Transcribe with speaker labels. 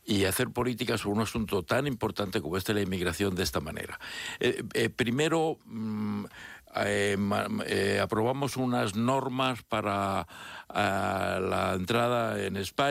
Speaker 1: y hacer políticas sobre un asunto tan importante como la inmigración de esta manera. Primero, aprobamos unas normas para la entrada en España.